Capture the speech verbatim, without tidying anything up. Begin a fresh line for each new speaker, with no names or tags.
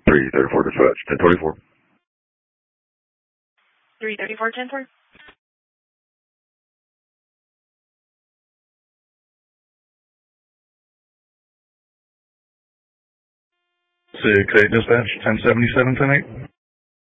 three thirty-four dispatch, ten twenty-four.
three thirty-four, ten four.
six eight dispatch, ten seventy-seven, ten eight.